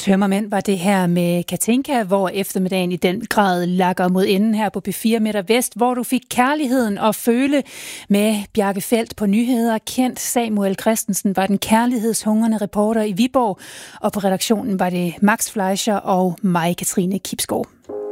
Tømmermænd var det her med Katinka, hvor eftermiddagen i den grad lakker mod enden her på P4 Midt Vest, hvor du fik kærligheden at føle med Bjarke Feldt på nyheder. Kendt Samuel Christensen var den kærlighedshungrende reporter i Viborg, og på redaktionen var det Max Fleischer og mig, Katrine Kibsgaard.